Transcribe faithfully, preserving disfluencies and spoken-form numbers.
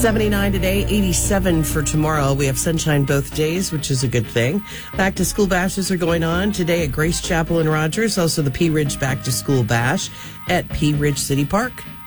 seventy-nine today, eighty-seven for tomorrow. We have sunshine both days, which is a good thing. Back to school bashes are going on today at Grace Chapel in Rogers. Also the Pea Ridge Back to School Bash at Pea Ridge City Park.